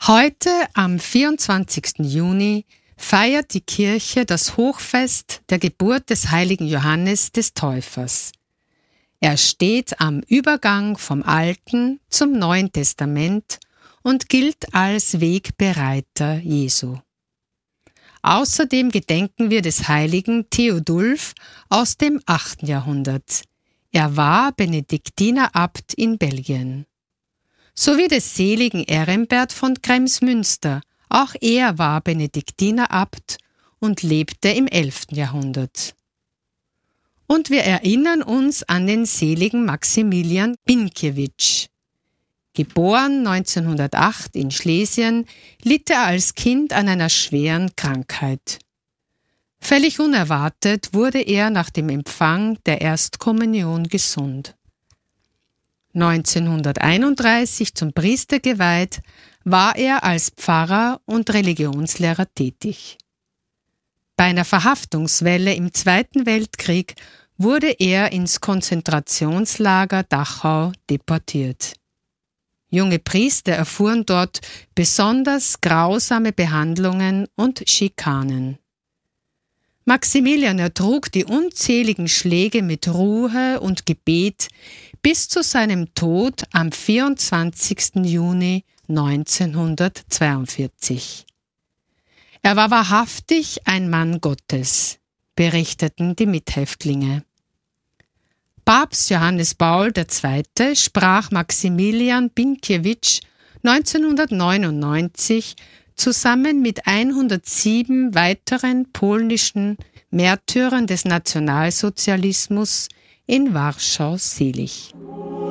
Heute, am 24. Juni, feiert die Kirche das Hochfest der Geburt des heiligen Johannes des Täufers. Er steht am Übergang vom Alten zum Neuen Testament und gilt als Wegbereiter Jesu. Außerdem gedenken wir des heiligen Theodulf aus dem 8. Jahrhundert. Er war Benediktinerabt in Belgien. Sowie des seligen Erembert von Kremsmünster, auch er war Benediktinerabt und lebte im 11. Jahrhundert. Und wir erinnern uns an den seligen Maximilian Binkiewicz. Geboren 1908 in Schlesien, litt er als Kind an einer schweren Krankheit. Völlig unerwartet wurde er nach dem Empfang der Erstkommunion gesund. 1931 zum Priester geweiht, war er als Pfarrer und Religionslehrer tätig. Bei einer Verhaftungswelle im Zweiten Weltkrieg wurde er ins Konzentrationslager Dachau deportiert. Junge Priester erfuhren dort besonders grausame Behandlungen und Schikanen. Maximilian ertrug die unzähligen Schläge mit Ruhe und Gebet bis zu seinem Tod am 24. Juni 1942. Er war wahrhaftig ein Mann Gottes, berichteten die Mithäftlinge. Papst Johannes Paul II. Sprach Maximilian Binkiewicz 1999 zusammen mit 107 weiteren polnischen Märtyrern des Nationalsozialismus in Warschau selig.